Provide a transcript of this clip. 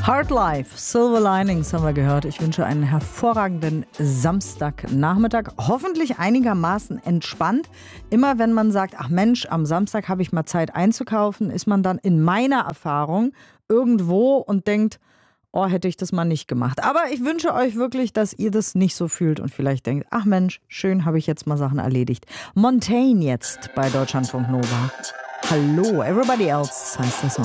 Hard Life, Silver Linings haben wir gehört. Ich wünsche einen hervorragenden Samstagnachmittag. Hoffentlich einigermaßen entspannt. Immer wenn man sagt, ach Mensch, am Samstag habe ich mal Zeit einzukaufen, ist man dann in meiner Erfahrung irgendwo und denkt, oh, hätte ich das mal nicht gemacht. Aber ich wünsche euch wirklich, dass ihr das nicht so fühlt und vielleicht denkt, ach Mensch, schön, habe ich jetzt mal Sachen erledigt. Montaigne jetzt bei Deutschlandfunk Nova. Hallo, everybody else heißt das so.